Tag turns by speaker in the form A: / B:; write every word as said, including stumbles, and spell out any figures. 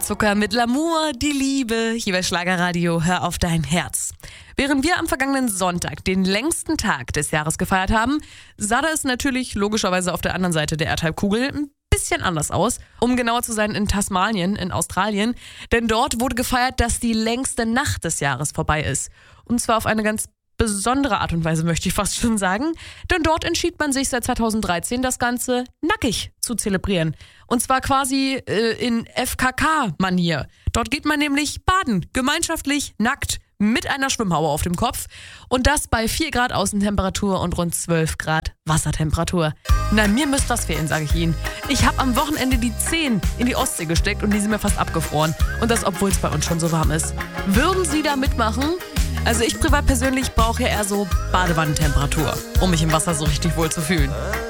A: Zucker mit L'amour, die Liebe, hier bei Schlagerradio, hör auf dein Herz. Während wir am vergangenen Sonntag den längsten Tag des Jahres gefeiert haben, sah das natürlich logischerweise auf der anderen Seite der Erdhalbkugel ein bisschen anders aus. Um genauer zu sein, in Tasmanien, in Australien. Denn dort wurde gefeiert, dass die längste Nacht des Jahres vorbei ist. Und zwar auf eine ganz besondere Art und Weise, möchte ich fast schon sagen. Denn dort entschied man sich seit zweitausenddreizehn, das Ganze nackig zu zelebrieren. Und zwar quasi äh, in F K K-Manier. Dort geht man nämlich baden, gemeinschaftlich, nackt, mit einer Schwimmhaube auf dem Kopf. Und das bei vier Grad Außentemperatur und rund zwölf Grad Wassertemperatur. Na, mir müsste das fehlen, sage ich Ihnen. Ich habe am Wochenende die Zehen in die Ostsee gesteckt und die sind mir fast abgefroren. Und das, obwohl es bei uns schon so warm ist. Würden Sie da mitmachen? Also ich privat persönlich brauche ja eher so Badewannentemperatur, um mich im Wasser so richtig wohl zu fühlen.